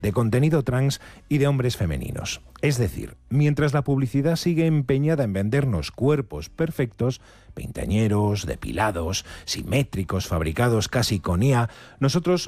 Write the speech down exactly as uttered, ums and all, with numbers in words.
de contenido trans y de hombres femeninos. Es decir, mientras la publicidad sigue empeñada en vendernos cuerpos perfectos, veinteañeros, depilados, simétricos, fabricados casi con I A, nosotros